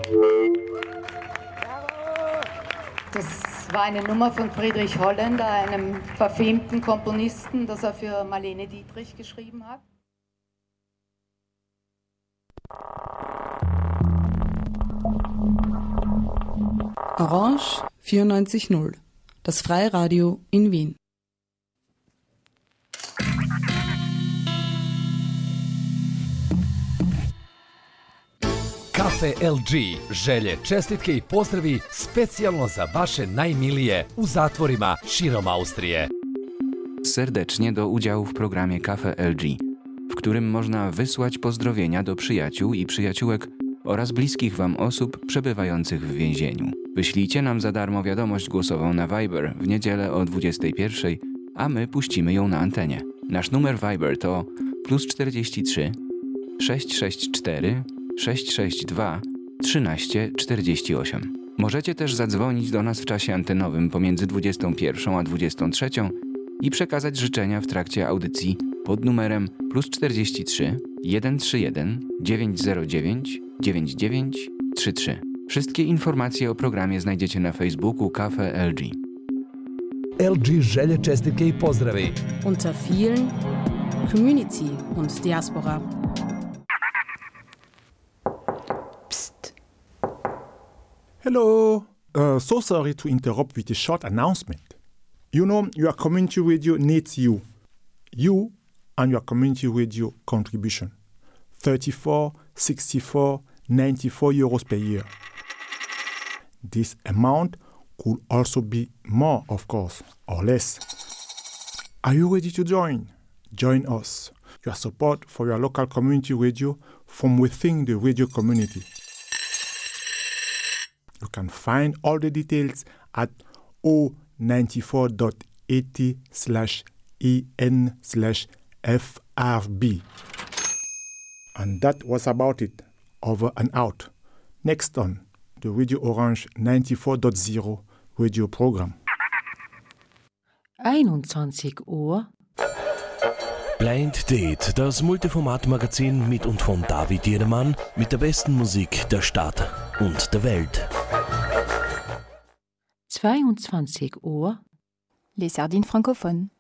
Das war eine Nummer von Friedrich Holländer, einem verfemten Komponisten, das er für Marlene Dietrich geschrieben hat. Orange 94.0, das Freiradio in Wien. Kafe LG, želje, čestitke i pozdravi specijalno za vaše najmilije u zatvorima širom Austrije. Serdecznie do udziału w programie Kafe LG, w którym można wysłać pozdrowienia do przyjaciół i przyjaciółek oraz bliskich Wam osób przebywających w więzieniu. Wyślijcie nam za darmo wiadomość głosową na Viber w niedzielę o 21:00, a my puścimy ją na antenie. Nasz numer Viber to +43 664 662 1348. Możecie też zadzwonić do nas w czasie antenowym pomiędzy 21 a 23 i przekazać życzenia w trakcie audycji pod numerem +43 131 909 9933. Wszystkie informacje o programie znajdziecie na Facebooku Kafe LG. LG želje, čestitke i pozdravi. Unter vielen Community und Diaspora. Psst. Hello. So sorry to interrupt with a short announcement. You know, your community radio needs you. You and your community radio contribution. 34, 64, 94 euros per year. This amount could also be more, of course, or less. Are you ready to join? Join us. Your support for your local community radio from within the radio community. You can find all the details at o94.80/en/FRB. And that was about it. Over and out. Next on the Radio Orange 94.0 radio program. 21 Uhr. Blind Date, das Multiformat-Magazin mit und von David Jedermann mit der besten Musik der Stadt und der Welt. 22 Uhr. Les Sardines francophones.